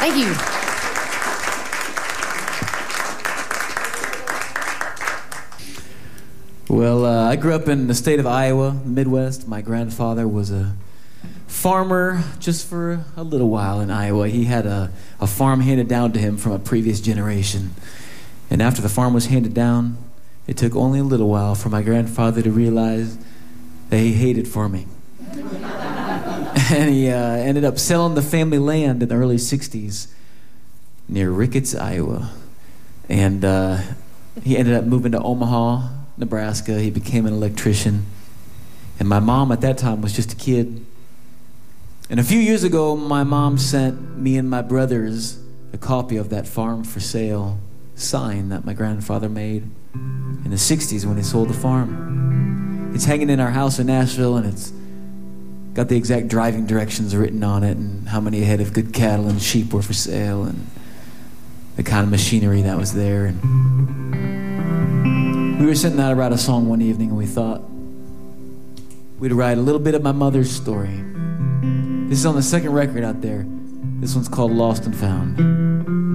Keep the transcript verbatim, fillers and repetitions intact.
Thank you. Well, uh, I grew up in the state of Iowa, the Midwest. My grandfather was a farmer just for a little while in Iowa. He had a, a farm handed down to him from a previous generation. And after the farm was handed down, it took only a little while for my grandfather to realize that he hated farming. And he uh, ended up selling the family land in the early sixties near Ricketts, Iowa. And uh, he ended up moving to Omaha, Nebraska. He became an electrician. And my mom at that time was just a kid. And a few years ago, my mom sent me and my brothers a copy of that farm for sale sign that my grandfather made in the sixties when he sold the farm. It's hanging in our house in Nashville, and it's got the exact driving directions written on it and how many head of good cattle and sheep were for sale and the kind of machinery that was there. And we were sitting out to write a song one evening, and we thought we'd write a little bit of my mother's story. This is on the second record out there. This one's called Lost and Found.